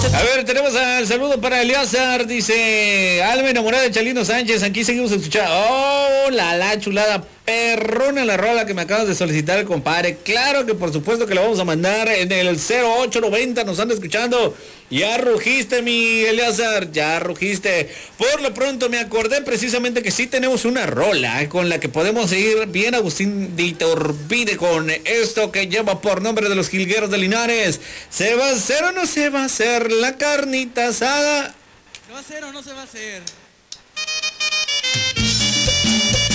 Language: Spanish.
A ver, tenemos al saludo para Eliazar, dice, alma enamorada de Chalino Sánchez, aquí seguimos escuchando. Oh, la chulada, perrona la rola que me acabas de solicitar el compadre. Claro que por supuesto que la vamos a mandar en el 0890, nos anda escuchando. Ya rugiste, mi Eliazar, ya rugiste. Por lo pronto me acordé precisamente que sí tenemos una rola con la que podemos seguir bien Agustín de Iturbide con esto que lleva por nombre de los Jilgueros de Linares. ¿Se va a hacer o no se va a hacer la carnita asada? ¿Se va a hacer o no se va a hacer?